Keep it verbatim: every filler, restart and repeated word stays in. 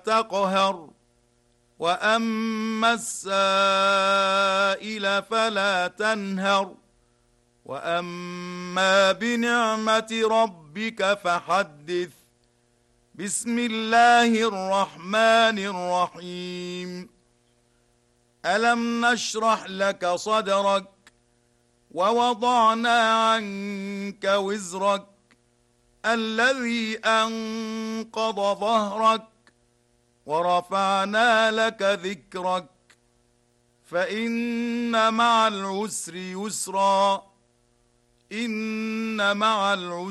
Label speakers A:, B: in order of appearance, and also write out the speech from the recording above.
A: تقهر وأما السائل فلا تنهر وأما بنعمة ربك فحدث. بسم الله الرحمن الرحيم. ألم نشرح لك صدرك ووضعنا عنك وزرك الذي أنقض ظهرك ورفعنا لك ذكرك فإن مع العسر يسرا إن مع العسر